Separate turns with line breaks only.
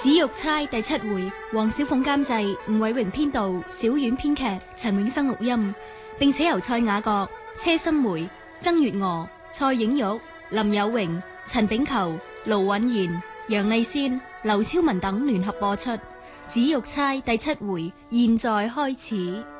紫玉釵第7回，黃小鳳監製，吳偉榮編導，小婉編劇，陳永生錄音，並且由蔡雅閣、車心梅、曾月娥、蔡影玉、林有榮、陳炳球、盧允賢、楊麗仙、劉超文等聯合播出。紫玉釵第7回，現在開始。